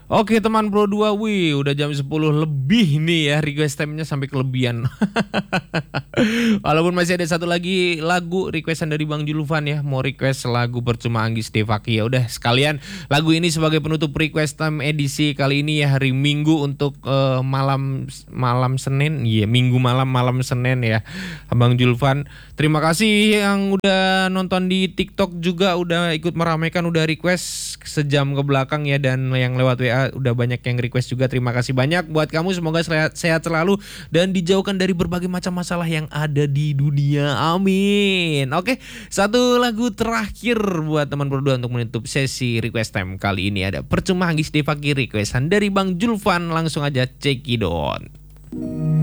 Oke teman Pro 2, wih udah jam 10 lebih nih ya, request time-nya sampai kelebihan. Walaupun masih ada satu lagi lagu requestan dari Bang Julfan ya, mau request lagu Percuma Anggis Devaki, ya udah sekalian lagu ini sebagai penutup request time edisi kali ini ya, hari Minggu untuk malam Senin, iya Minggu malam Senin ya. Bang Julfan, terima kasih yang udah nonton di TikTok juga, udah ikut meramaikan, udah request sejam ke belakang ya, dan yang lewat WA udah banyak yang request juga. Terima kasih banyak buat kamu, semoga sehat selalu dan dijauhkan dari berbagai macam masalah yang ada di dunia. Amin. Oke, satu lagu terakhir buat teman berdua untuk menutup sesi request time kali ini, ada Percuma Anggis Devaki requestan dari Bang Julfan. Langsung aja cekidot.